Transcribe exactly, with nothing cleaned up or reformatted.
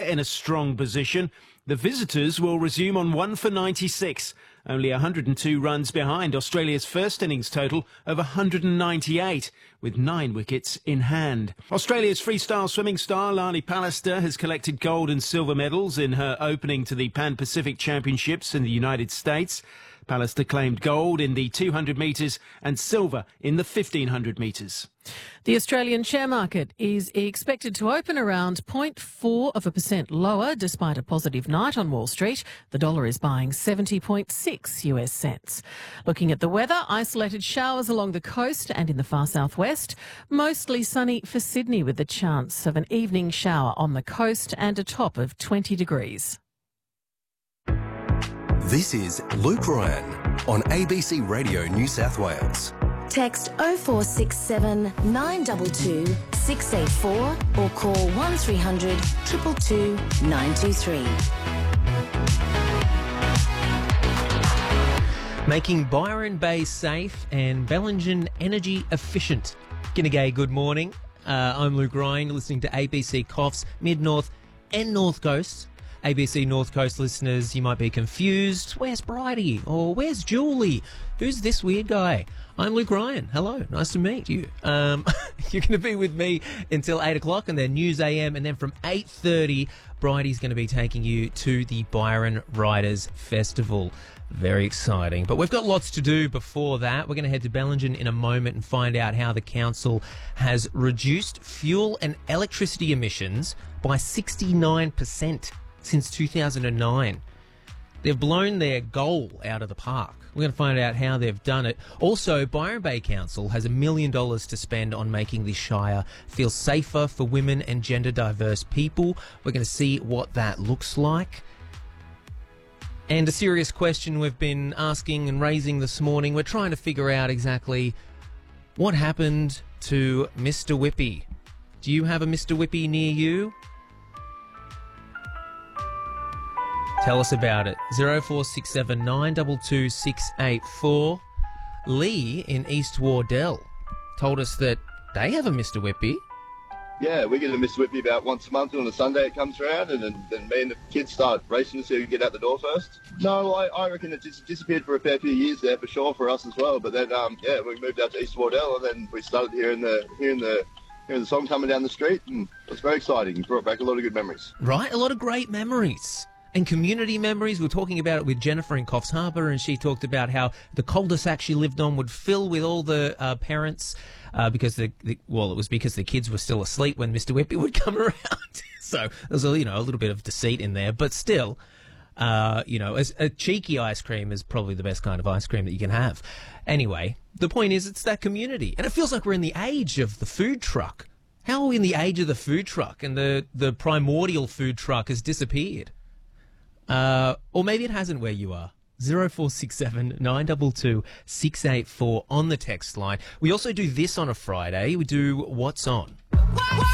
in a strong position. The visitors will resume on one for ninety-six, only one hundred two runs behind Australia's first innings total of one hundred ninety-eight, with nine wickets in hand. Australia's freestyle swimming star Lani Pallister has collected gold and silver medals in her opening to the Pan-Pacific Championships in the United States. Pallister claimed gold in the two hundred metres and silver in the fifteen hundred metres. The Australian share market is expected to open around zero point four of a percent lower despite a positive night on Wall Street. The dollar is buying seventy point six US cents. Looking at the weather, isolated showers along the coast and in the far southwest. Mostly sunny for Sydney with the chance of an evening shower on the coast and a top of twenty degrees. This is Luke Ryan on A B C Radio New South Wales. Text oh four six seven, nine two two, six eight four or call one three hundred, two two two, nine two three. Making Byron Bay safe and Bellingen energy efficient. G'day, good morning. Uh, I'm Luke Ryan, listening to A B C Coffs, Mid-North and North Coast. A B C North Coast listeners, you might be confused. Where's Bridie? Or where's Julie? Who's this weird guy? I'm Luke Ryan. Hello, nice to meet you. Um, you're going to be with me until eight o'clock and then News A M, and then from eight thirty, Bridie's going to be taking you to the Byron Riders Festival. Very exciting. But we've got lots to do before that. We're going to head to Bellingen in a moment and find out how the council has reduced fuel and electricity emissions by sixty-nine percent. Since two thousand nine. They've blown their goal out of the park. We're going to find out how they've done it. Also, Byron Bay Council has a million dollars to spend on making the Shire feel safer for women and gender diverse people. We're going to see what that looks like. And a serious question we've been asking and raising this morning. We're trying to figure out exactly what happened to Mister Whippy. Do you have a Mister Whippy near you? Tell us about it. oh four six seven, nine two two, six eight four. Lee in East Wardell told us that they have a Mister Whippy. Yeah, we get a Mister Whippy about once a month, and on a Sunday it comes around, and then, then me and the kids start racing to see who can get out the door first. No, I, I reckon it just disappeared for a fair few years there for sure for us as well. But then, um, yeah, we moved out to East Wardell, and then we started hearing the hearing the hearing the song coming down the street, and it was very exciting. It brought back a lot of good memories. Right, a lot of great memories. And community memories. We were talking about it with Jennifer in Coffs Harbour, and she talked about how the cul-de-sac she lived on would fill with all the uh, parents uh, because the, the well, it was because the kids were still asleep when Mister Whippy would come around. So there's a you know a little bit of deceit in there, but still, uh, you know, as a cheeky ice cream is probably the best kind of ice cream that you can have. Anyway, the point is, it's that community, and it feels like we're in the age of the food truck. How are we in the age of the food truck, and the the primordial food truck has disappeared? Uh, or maybe it hasn't where you are. oh four six seven, nine two two, six eight four on the text line. We also do this on a Friday. We do What's On.